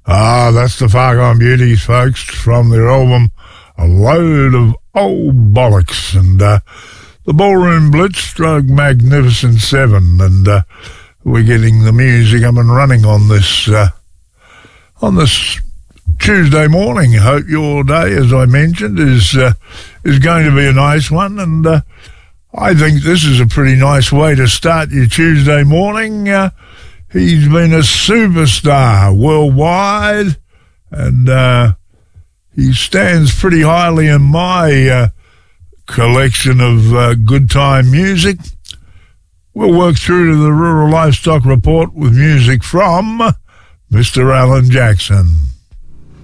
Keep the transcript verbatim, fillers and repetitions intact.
Ah, that's the Far Gone Beauties, folks, from their album A Load of Old Bollocks, and uh, the Ballroom Blitz, Drug Magnificent Seven, and uh, we're getting the music up and running on this uh, on this Tuesday morning. Hope your day, as I mentioned, is uh, is going to be a nice one, and uh, I think this is a pretty nice way to start your Tuesday morning. Uh, he's been a superstar worldwide, and uh, he stands pretty highly in my uh, collection of uh, good time music. We'll work through to the Rural Livestock Report with music from Mister Alan Jackson.